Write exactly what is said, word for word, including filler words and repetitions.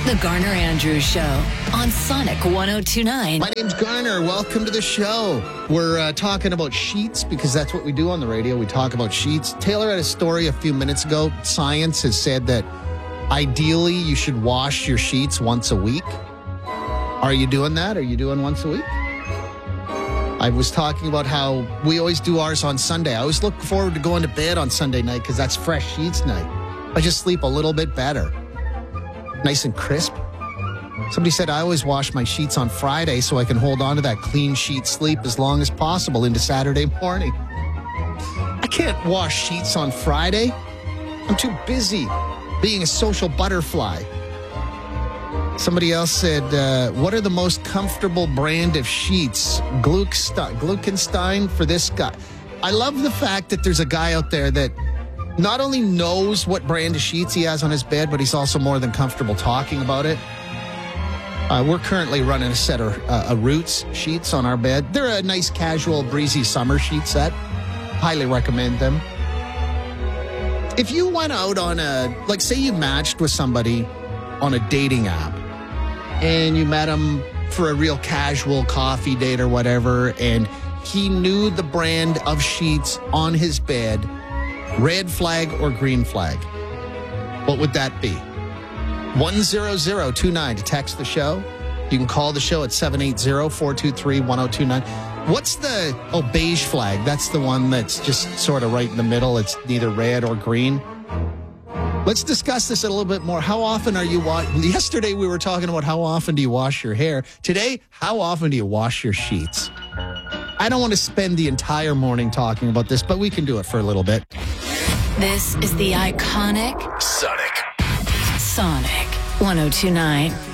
The Garner Andrews Show on Sonic one oh two point nine. My name's Garner. Welcome to the show. We're uh, talking about sheets because that's what we do on the radio. We talk about sheets. Taylor had a story a few minutes ago. Science has said that ideally you should wash your sheets once a week. Are you doing that? Are you doing once a week? I was talking about how we always do ours on Sunday. I always look forward to going to bed on Sunday night because that's fresh sheets night. I just sleep a little bit better. Nice and crisp. Somebody said I always wash my sheets on Friday so I can hold on to that clean sheet sleep as long as possible into Saturday morning. I can't wash sheets on Friday. I'm too busy being a social butterfly. Somebody else said, uh, what are the most comfortable brand of sheets? Gluckstein, Gluckenstein for this guy. I love the fact that there's a guy out there that not only knows what brand of sheets he has on his bed, but he's also more than comfortable talking about it. Uh, we're currently running a set of uh, a Roots sheets on our bed. They're a nice, casual, breezy summer sheet set. Highly recommend them. If you went out on a, like say you matched with somebody on a dating app and you met him for a real casual coffee date or whatever, and he knew the brand of sheets on his bed, red flag or green flag, what would that be? one zero zero two nine to text the show. You can call the show at seven eight zero, four two three, one zero two nine. What's the, oh, beige flag? That's the one that's just sort of right in the middle. It's neither red or green. Let's discuss this a little bit more. How often are you washing? Yesterday we were talking about how often do you wash your hair. Today, how often do you wash your sheets? I don't want to spend the entire morning talking about this, but we can do it for a little bit. This is the iconic Sonic. Sonic one oh two point nine.